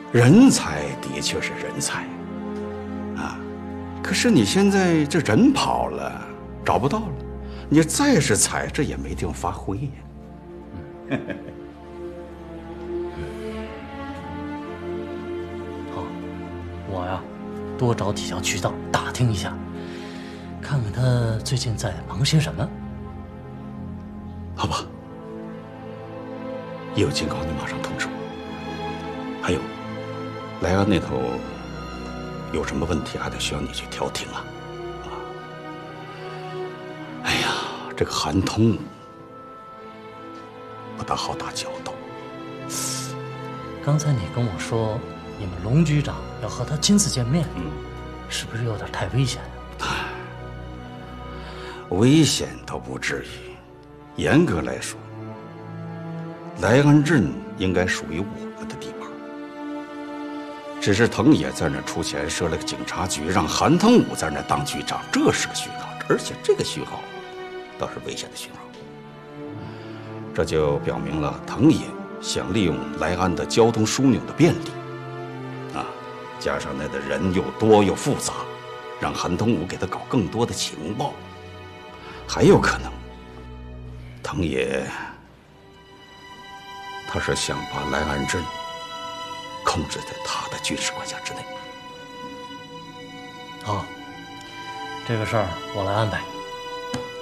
人才的确是人才，啊，可是你现在这人跑了，找不到了，你再是才，这也没地方发挥呀。 好，我呀，多找几条渠道打听一下，看看他最近在忙些什么。 好吧，一有警告你马上通知我。还有，莱安那头有什么问题，还得需要你去调停啊！啊，哎呀，这个韩通武不大好打交道。 刚才你跟我说，你们龙局长要和他亲自见面，是不是有点太危险了？ 危险倒不至于，严格来说，莱安镇应该属于我们的地盘。只是藤野在那出钱设了个警察局，让韩腾武在那当局长，这是个讯号，而且这个讯号倒是危险的讯号。这就表明了藤野想利用莱安的交通枢纽的便利，啊，加上那的人又多又复杂，让韩腾武给他搞更多的情报。还有可能，藤野他是想把莱安镇控制在他的军事管辖之内。 好，这个事儿我来安排。